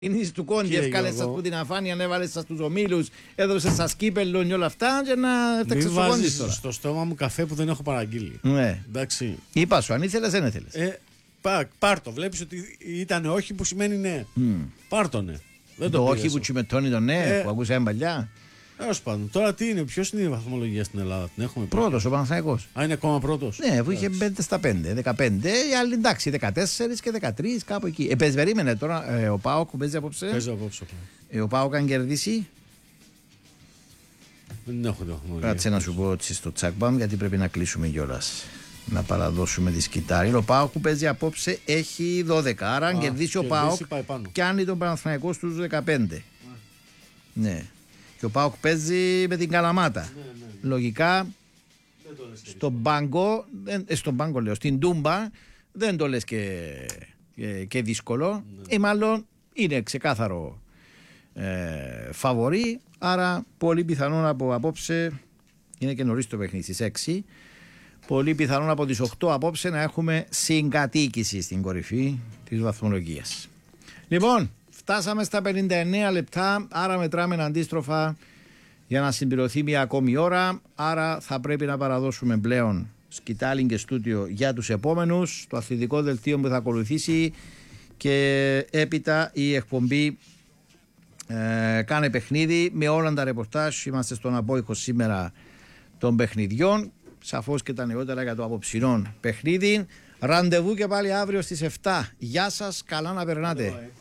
Είναι του Κόντι, εύκαλες σας που την αφάνεια, έβαλες σας τους ομίλους, έδωσες σας κύπελλο και όλα αυτά και να φτιάξεις το Κόντι τώρα. Στο στόμα μου καφέ που δεν έχω παραγγείλει. Ναι. Εντάξει. Είπα σου, αν ήθελες δεν ήθελες. Πάρ' το, βλέπεις ότι ήταν όχι που σημαίνει ναι. Πάρ' το ναι. Δεν το όχι που τσιμετώνει το ναι, που ακούσαμε παλιά. Τέλος πάντων, τώρα τι είναι, ποιος είναι η βαθμολογία στην Ελλάδα, την έχουμε πει. Πρώτος ο Παναθηναϊκός. Α, είναι ακόμα πρώτος. Ναι, που είχε 5-5, 15, οι άλλοι εντάξει, 14 και 13, κάπου εκεί. Περίμενε τώρα, ο ΠΑΟΚ που παίζει απόψε. Παίζει απόψε. Ο ΠΑΟΚ αν κερδίσει. Δεν έχω το βαθμολογία. Κάτσε να σου πω έτσι στο τσακμπαμ, γιατί πρέπει να κλείσουμε κιόλας. Να παραδώσουμε τη σκητάρη. Ο ΠΑΟΚ που παίζει απόψε έχει 12. Άρα αν κερδίσει ο ΠΑΟΚ, κάνει τον Παναθηναϊκό στους 15. Ναι. Και ο ΠΑΟΚ παίζει με την Καλαμάτα. Ναι. Λογικά στον Πάγκο, στην Τούμπα δεν το λες και δύσκολο. Μάλλον είναι ξεκάθαρο φαβορί. Άρα πολύ πιθανόν από απόψε, είναι και νωρίς το παιχνίδι στις 6, πολύ πιθανόν από τις 8 απόψε να έχουμε συγκατοίκηση στην κορυφή της βαθμολογίας. Λοιπόν, φτάσαμε στα 59 λεπτά, άρα μετράμε αντίστροφα για να συμπληρωθεί μια ακόμη ώρα. Άρα θα πρέπει να παραδώσουμε πλέον σκητάλιν και στούντιο για τους επόμενους, το αθλητικό δελτίο που θα ακολουθήσει και έπειτα η εκπομπή κάνε παιχνίδι με όλα τα ρεπορτάζ. Είμαστε στον απόϊχο σήμερα των παιχνιδιών, σαφώς και τα νεότερα για το απόψινό παιχνίδι. Ραντεβού και πάλι αύριο στις 7. Γεια σας, καλά να περνάτε.